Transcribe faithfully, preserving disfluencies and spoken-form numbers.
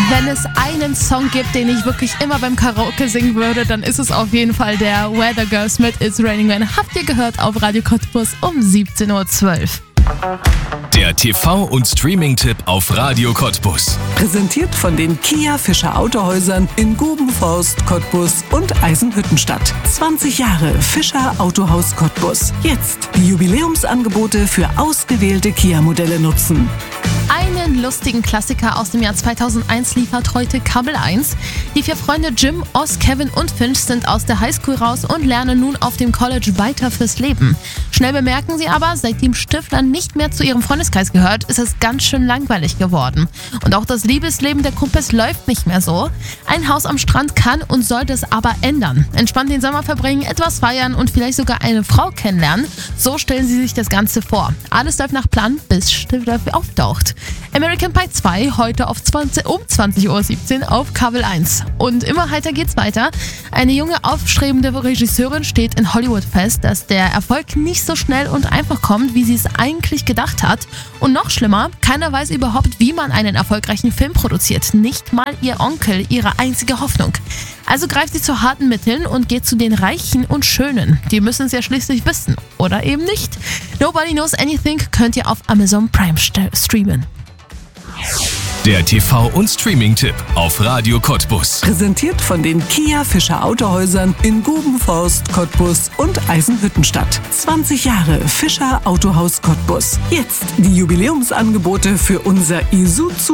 Wenn es einen Song gibt, den ich wirklich immer beim Karaoke singen würde, dann ist es auf jeden Fall der Weather Girls mit It's Raining Men. Habt ihr gehört auf Radio Cottbus um siebzehn Uhr zwölf. Der T V- und Streaming-Tipp auf Radio Cottbus. Präsentiert von den Kia Fischer Autohäusern in Gubenforst, Cottbus und Eisenhüttenstadt. zwanzig Jahre Fischer Autohaus Cottbus. Jetzt die Jubiläumsangebote für ausgewählte Kia-Modelle nutzen. Einen lustigen Klassiker aus dem Jahr zweitausendeins liefert heute Kabel eins. Die vier Freunde Jim, Oz, Kevin und Finch sind aus der Highschool raus und lernen nun auf dem College weiter fürs Leben. Schnell bemerken sie aber, seitdem Stifler nicht mehr zu ihrem Freundeskreis gehört, ist es ganz schön langweilig geworden. Und auch das Liebesleben der Kumpels läuft nicht mehr so. Ein Haus am Strand kann und soll das aber ändern. Entspannt den Sommer verbringen, etwas feiern und vielleicht sogar eine Frau kennenlernen. So stellen sie sich das Ganze vor. Alles läuft nach Plan, bis Stifler auftaucht. American Pie zwei heute auf zwanzig, um zwanzig Uhr siebzehn auf Kabel eins. Und immer heiter geht's weiter. Eine junge, aufstrebende Regisseurin steht in Hollywood fest, dass der Erfolg nicht so schnell und einfach kommt, wie sie es eigentlich gedacht hat. Und noch schlimmer, keiner weiß überhaupt, wie man einen erfolgreichen Film produziert. Nicht mal ihr Onkel, ihre einzige Hoffnung. Also greift sie zu harten Mitteln und geht zu den Reichen und Schönen. Die müssen es ja schließlich wissen. Oder eben nicht. Nobody Knows Anything könnt ihr auf Amazon Prime st- streamen. Der T V- und Streaming-Tipp auf Radio Cottbus. Präsentiert von den Kia Fischer Autohäusern in Gubenforst, Cottbus und Eisenhüttenstadt. zwanzig Jahre Fischer Autohaus Cottbus. Jetzt die Jubiläumsangebote für unser Isuzu